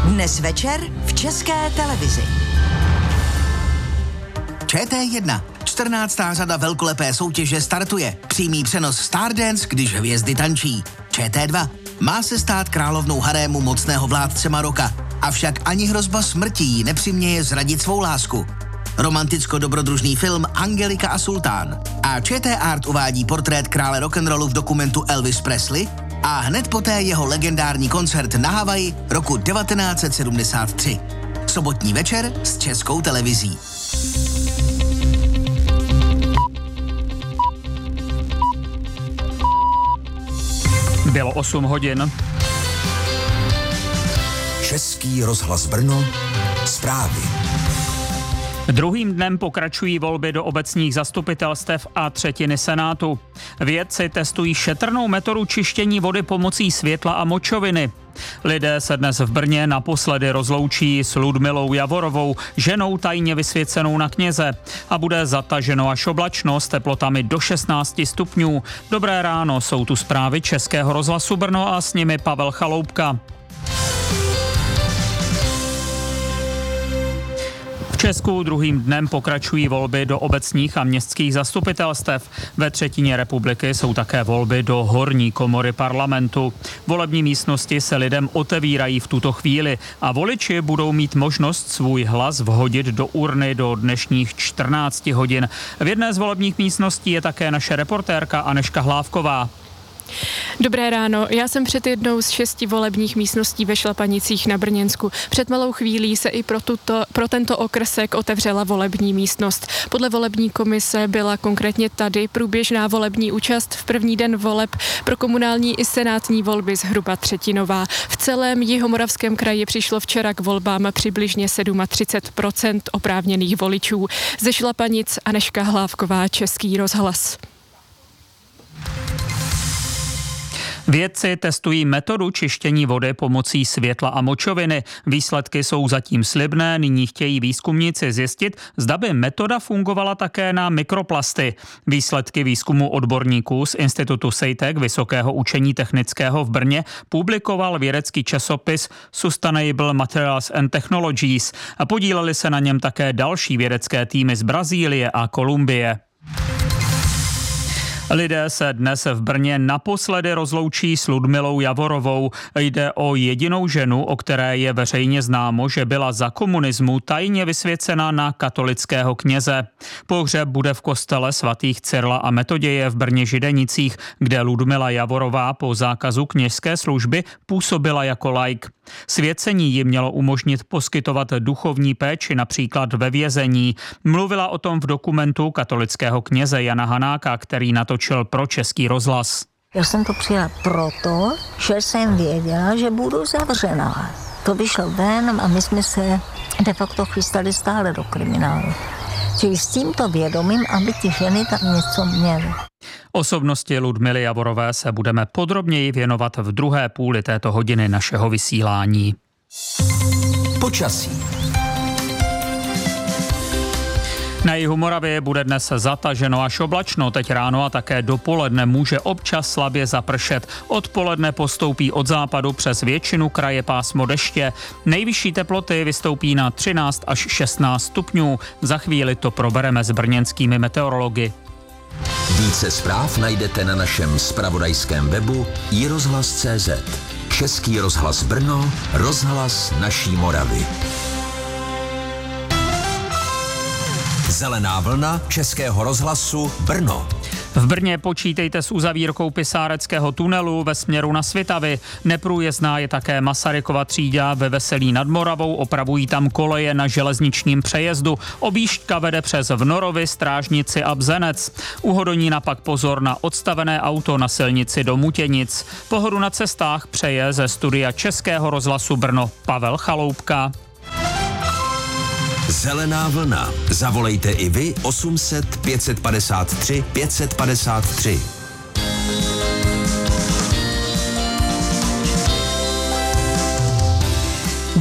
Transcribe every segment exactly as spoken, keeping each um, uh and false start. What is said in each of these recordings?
Dnes večer v České televizi. Č T jedna. čtrnáctá řada velkolepé soutěže startuje. Přímý přenos Stardance, když hvězdy tančí. Č T dva. Má se stát královnou harému mocného vládce Maroka. Avšak ani hrozba smrti jí nepřiměje zradit svou lásku. Romanticko-dobrodružný film Angelika a Sultán. A Č T Art uvádí portrét krále rock'n'rollu v dokumentu Elvis Presley a hned poté jeho legendární koncert na Havaji roku devatenáct set sedmdesát tři. Sobotní večer s Českou televizí. Bylo osm hodin. Český rozhlas Brno, zprávy. Druhým dnem pokračují volby do obecních zastupitelstev a třetiny Senátu. Vědci testují šetrnou metodu čištění vody pomocí světla a močoviny. Lidé se dnes v Brně naposledy rozloučí s Ludmilou Javorovou, ženou tajně vysvěcenou na kněze. A bude zataženo až oblačno s teplotami do šestnácti stupňů. Dobré ráno, jsou tu zprávy Českého rozhlasu Brno a s nimi Pavel Chaloupka. V Česku druhým dnem pokračují volby do obecních a městských zastupitelstev. Ve třetině republiky jsou také volby do horní komory parlamentu. Volební místnosti se lidem otevírají v tuto chvíli a voliči budou mít možnost svůj hlas vhodit do urny do dnešních čtrnácti hodin. V jedné z volebních místností je také naše reportérka Anežka Hlávková. Dobré ráno, já jsem před jednou z šesti volebních místností ve Šlapanicích na Brněnsku. Před malou chvílí se i pro, tuto, pro tento okrsek otevřela volební místnost. Podle volební komise byla konkrétně tady průběžná volební účast v první den voleb pro komunální i senátní volby zhruba třetinová. V celém Jihomoravském kraji přišlo včera k volbám přibližně třicet sedm procent oprávněných voličů. Ze Šlapanic Anežka Hlávková, Český rozhlas. Vědci testují metodu čištění vody pomocí světla a močoviny. Výsledky jsou zatím slibné, nyní chtějí výzkumníci zjistit, zda by metoda fungovala také na mikroplasty. Výsledky výzkumu odborníků z Institutu Sejtek Vysokého učení technického v Brně publikoval vědecký časopis Sustainable Materials and Technologies a podíleli se na něm také další vědecké týmy z Brazílie a Kolumbie. Lidé se dnes v Brně naposledy rozloučí s Ludmilou Javorovou. Jde o jedinou ženu, o které je veřejně známo, že byla za komunismu tajně vysvěcena na katolického kněze. Pohřeb bude v kostele svatých Cyrila a Metoděje v Brně Židenicích, kde Ludmila Javorová po zákazu kněžské služby působila jako laik. Svěcení ji mělo umožnit poskytovat duchovní péči například ve vězení. Mluvila o tom v dokumentu katolického kněze Jana Hanáka, který natočil pro Český rozhlas. Já jsem to přijela proto, že jsem věděla, že budu zavřená. To vyšlo ven a my jsme se de facto chystali stále do kriminálu. Čili s tímto vědomím, aby ty ženy tam něco měly. Osobnosti Ludmily Javorové se budeme podrobněji věnovat v druhé půli této hodiny našeho vysílání. Počasí. Na jihu Moravy bude dnes zataženo až oblačno, teď ráno a také dopoledne může občas slabě zapršet. Odpoledne postoupí od západu přes většinu kraje pásmo deště. Nejvyšší teploty vystoupí na třináct až šestnáct stupňů. Za chvíli to probereme s brněnskými meteorology. Více zpráv najdete na našem zpravodajském webu i rozhlas tečka cé zet. Český rozhlas Brno, rozhlas naší Moravy. Zelená vlna Českého rozhlasu Brno. V Brně počítejte s uzavírkou Pisáreckého tunelu ve směru na Svitavy. Neprůjezdná je také Masarykova třída ve Veselí nad Moravou, opravují tam koleje na železničním přejezdu. Objížďka vede přes Vnorovy, Strážnici a Bzenec. U Hodonína pak pozor na odstavené auto na silnici do Mutěnic. Pohodu na cestách přeje ze studia Českého rozhlasu Brno Pavel Chaloupka. Zelená vlna. Zavolejte i vy osm set pět set padesát tři pět set padesát tři.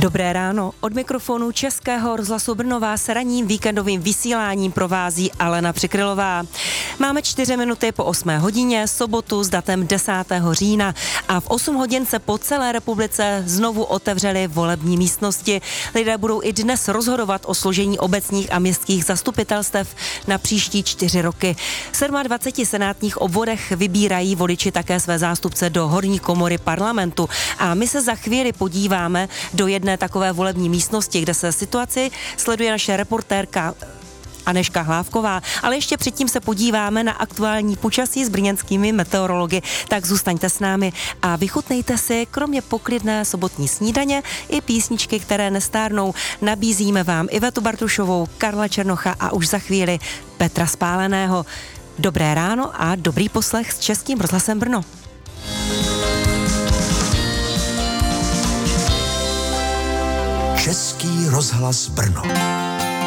Dobré ráno. Od mikrofonu Českého rozhlasu Brno vás ranním víkendovým vysíláním provází Alena Přikrylová. Máme čtyři minuty po osmé hodině, sobotu s datem desátého října a v osm hodin se po celé republice znovu otevřely volební místnosti. Lidé budou i dnes rozhodovat o složení obecních a městských zastupitelstev na příští čtyři roky. V dvaceti sedmi senátních obvodech vybírají voliči také své zástupce do horní komory parlamentu a my se za chvíli podíváme do jedné takové volební místnosti, kde se situaci sleduje naše reportérka Anežka Hlávková, ale ještě předtím se podíváme na aktuální počasí s brněnskými meteorology, tak zůstaňte s námi a vychutnejte si kromě poklidné sobotní snídaně i písničky, které nestárnou. Nabízíme vám Ivetu Bartušovou, Karla Černocha a už za chvíli Petra Spáleného. Dobré ráno a dobrý poslech s Českým rozhlasem Brno. Český rozhlas Brno.